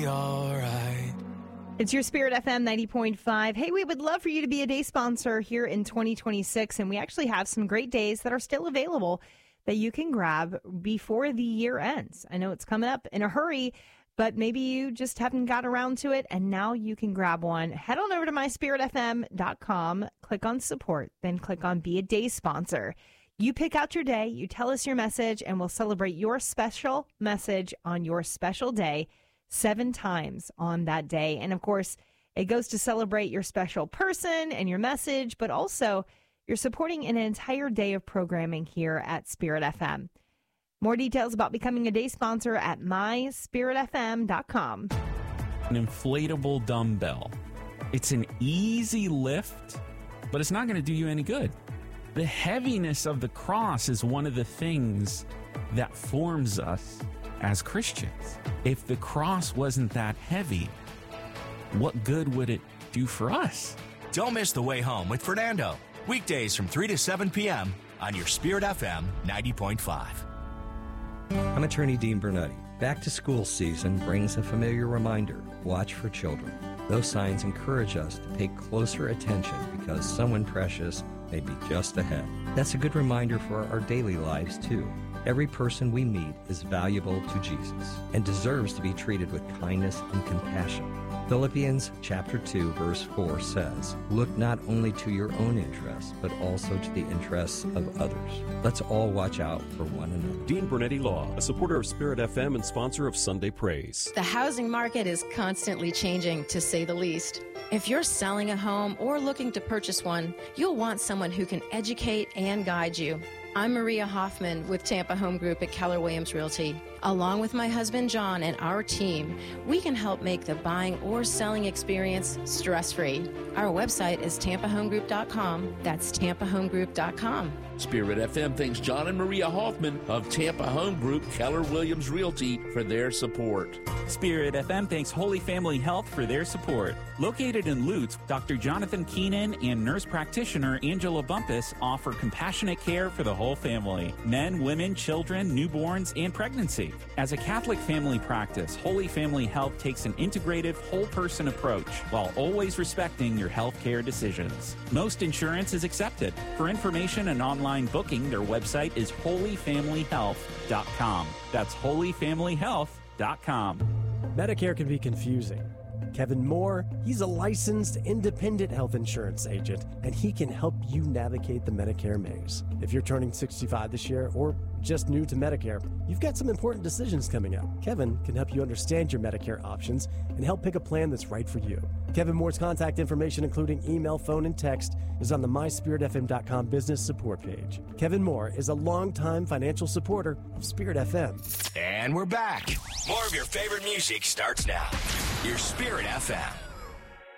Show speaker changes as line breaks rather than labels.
all right.
It's your Spirit FM 90.5. Hey, we would love for you to be a day sponsor here in 2026, and we actually have some great days that are still available that you can grab before the year ends. I know it's coming up in a hurry, but maybe you just haven't got around to it, and now you can grab one. Head on over to myspiritfm.com, click on support, then click on be a day sponsor. You pick out your day, you tell us your message, and we'll celebrate your special message on your special day 7 times on that day. And of course, it goes to celebrate your special person and your message, but also you're supporting an entire day of programming here at Spirit FM. More details about becoming a day sponsor at myspiritfm.com.
An inflatable dumbbell. It's an easy lift, but it's not going to do you any good. The heaviness of the cross is one of the things that forms us as Christians. If the cross wasn't that heavy, what good would it do for us?
Don't miss The Way Home with Fernando. Weekdays from 3 to 7 p.m. on your Spirit FM 90.5.
I'm attorney Dean Bernetti. Back to school season brings a familiar reminder. Watch for children. Those signs encourage us to pay closer attention because someone precious may be just ahead. That's a good reminder for our daily lives, too. Every person we meet is valuable to Jesus and deserves to be treated with kindness and compassion. Philippians chapter 2, verse 4 says, "Look not only to your own interests, but also to the interests of others." Let's all watch out for one another.
Dean Bernetti Law, a supporter of Spirit FM and sponsor of Sunday Praise.
The housing market is constantly changing, to say the least. If you're selling a home or looking to purchase one, you'll want someone who can educate and guide you. I'm Maria Hoffman with Tampa Home Group at Keller Williams Realty. Along with my husband John and our team, we can help make the buying or selling experience stress-free. Our website is tampahomegroup.com. That's tampahomegroup.com.
Spirit FM thanks John and Maria Hoffman of Tampa Home Group Keller Williams Realty for their support.
Spirit FM thanks Holy Family Health for their support. Located in Lutz, Dr. Jonathan Keenan and nurse practitioner Angela Bumpus offer compassionate care for the whole family. Men, women, children, newborns, and pregnancy. As a Catholic family practice, Holy Family Health takes an integrative, whole-person approach while always respecting your health care decisions. Most insurance is accepted. For information and online booking, their website is holyfamilyhealth.com. That's holyfamilyhealth.com.
Medicare can be confusing. Kevin Moore, he's a licensed independent health insurance agent, and he can help you navigate the Medicare maze. If you're turning 65 this year or just new to Medicare, you've got some important decisions coming up. Kevin can help you understand your Medicare options and help pick a plan that's right for you. Kevin Moore's contact information, including email, phone, and text, is on the myspiritfm.com business support page. Kevin Moore is a longtime financial supporter of Spirit FM.
And we're back. More of your favorite music starts now. Your Spirit FM.